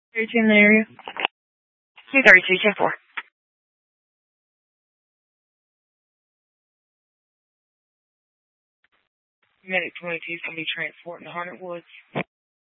32 in the area. 232, 10-4. Medic 22 is going to be transporting to Hunter Woods.